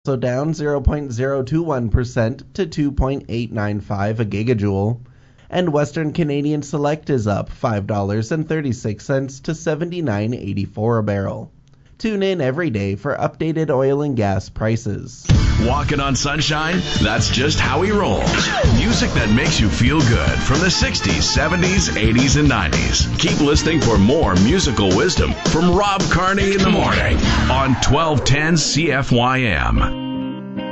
also down 0.021% to 2.895 a gigajoule. And Western Canadian Select is up $5.36 to $79.84 a barrel. Tune in every day for updated oil and gas prices. Walking on sunshine? That's just how he rolls. Music that makes you feel good from the 60s, 70s, 80s, and 90s. Keep listening for more musical wisdom from Rob Carney in the morning on 1210 CFYM.